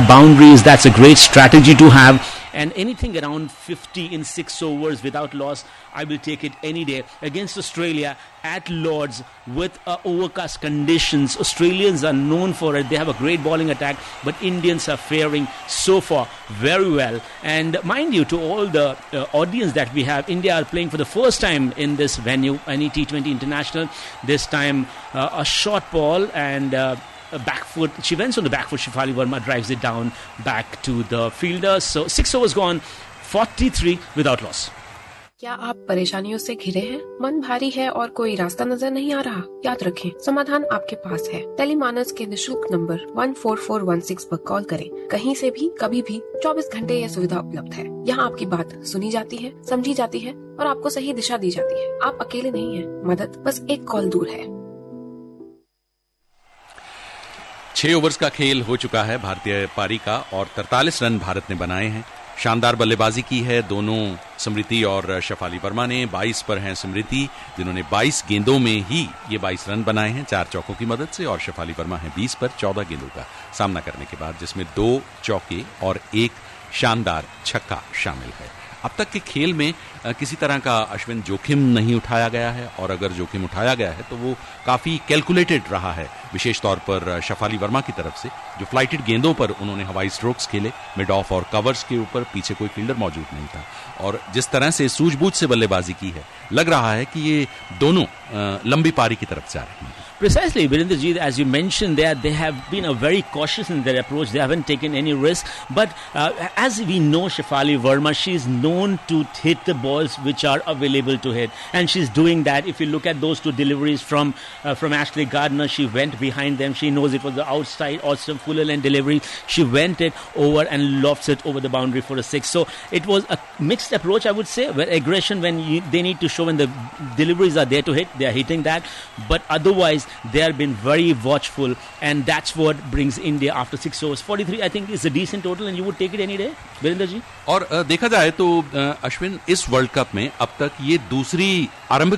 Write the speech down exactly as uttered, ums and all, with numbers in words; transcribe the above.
boundaries. That's a great strategy to have. And anything around fifty in six overs without loss, I will take it any day. Against Australia at Lords with uh, overcast conditions, Australians are known for it. They have a great bowling attack, but Indians are faring so far very well. And mind you, to all the uh, audience that we have, India are playing for the first time in this venue, any T twenty International. This time uh, a short ball and uh, a back foot. She went on the back foot. Shefali Verma drives it down back to the fielder. So six overs gone, forty-three without loss. क्या आप परेशानियों से घिरे हैं? मन भारी है और कोई रास्ता नजर नहीं आ रहा? याद रखें, समाधान आपके पास है। टेलीमानस के निशुल्क number one four four one six पर कॉल करें। कहीं से भी, कभी भी, चौबीस घंटे यह सुविधा उपलब्ध है। यहाँ आपकी बात सुनी जाती है, समझी जाती है और आपको सही दिशा दी जाती है। आप अकेले नहीं हैं। मदद बस एक कॉल दूर है। छह ओवर्स का खेल हो चुका है भारतीय पारी का और तैंतालीस रन भारत ने बनाए हैं। शानदार बल्लेबाजी की है दोनों, स्मृति और शफाली वर्मा ने। बाईस पर हैं स्मृति, जिन्होंने बाईस गेंदों में ही ये बाईस रन बनाए हैं चार चौकों की मदद से, और शफाली वर्मा हैं बीस पर चौदह गेंदों का सामना करने के बाद, जिसमें दो चौके और एक शानदार छक्का शामिल है। अब तक के खेल में किसी तरह का अश्विन जोखिम नहीं उठाया गया है, और अगर जोखिम उठाया गया है तो वो काफी कैलकुलेटेड रहा है, विशेष तौर पर शफाली वर्मा की तरफ से। जो फ्लाइटेड गेंदों पर उन्होंने हवाई स्ट्रोक्स खेले, मिड ऑफ और कवर्स के ऊपर, पीछे कोई फील्डर मौजूद नहीं था, और जिस तरह से सूझबूझ से बल्लेबाजी की है, लग रहा है कि ये दोनों लंबी पारी की तरफ जा रहे हैं। Precisely, Virendraji, as you mentioned there, they have been a very cautious in their approach. They haven't taken any risk. But uh, as we know, Shefali Verma, she is known to hit the balls which are available to hit. And she's doing that. If you look at those two deliveries from uh, from Ashley Gardner, she went behind them. She knows it was the outside Austin Fullerland delivery. She went it over and lofts it over the boundary for a six. So it was a mixed approach, I would say, where aggression, when you, they need to show when the deliveries are there to hit, they are hitting that. But otherwise, they have been very watchful, and that's what brings India after six overs. forty-three, I think, is a decent total, and you would take it any day, Virendra ji? और देखा जाए तो अश्विन, इस world cup में अब तक ये दूसरी आरंभ